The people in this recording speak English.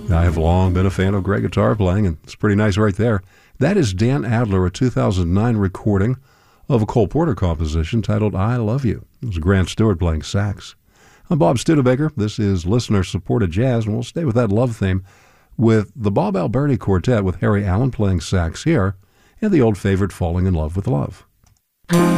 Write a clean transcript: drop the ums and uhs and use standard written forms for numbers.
I have long been a fan of Greg guitar playing, and it's pretty nice right there. That is Dan Adler, a 2009 recording of a Cole Porter composition titled I Love You. It was Grant Stewart playing sax. I'm Bob Studebaker. This is listener-supported jazz, and we'll stay with that love theme with the Bob Alberti Quartet with Harry Allen playing sax here, and the old favorite Falling in Love with Love.